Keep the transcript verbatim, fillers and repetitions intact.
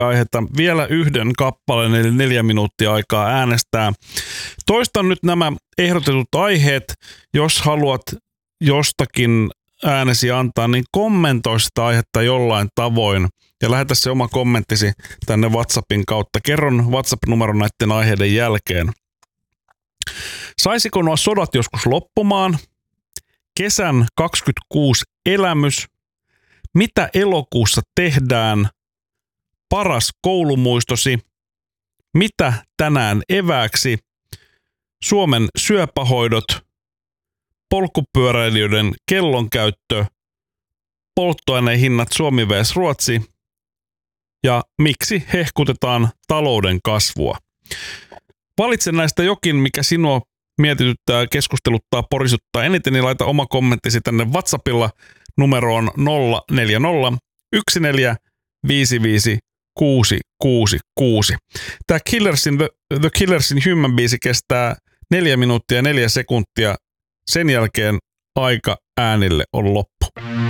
aihetta vielä yhden kappaleen, eli neljä minuuttia aikaa äänestää. Toistan nyt nämä ehdotetut aiheet. Jos haluat jostakin äänesi antaa, niin kommentoi sitä aihetta jollain tavoin ja lähetä se oma kommenttisi tänne WhatsAppin kautta. Kerron WhatsApp-numeron näiden aiheiden jälkeen. Saisiko nuo sodat joskus loppumaan? Kesän kaksikymmentäkuusi elämys. Mitä elokuussa tehdään? Paras koulumuistosi. Mitä tänään evääksi? Suomen syöpähoidot. Polkupyöräilijöiden kellonkäyttö. Polttoaineen hinnat Suomi vs Ruotsi. Ja miksi hehkutetaan talouden kasvua? Valitse näistä jokin, mikä sinua mietityttää, keskusteluttaa, porisuttaa eniten, niin laita oma kommenttisi tänne WhatsAppilla numeroon nolla neljä nolla yksi neljä viisi viisi kuusi kuusi kuusi. Tämä Killersin, The, The Killersin Human biisi kestää neljä minuuttia ja neljä sekuntia. Sen jälkeen aika äänille on loppu.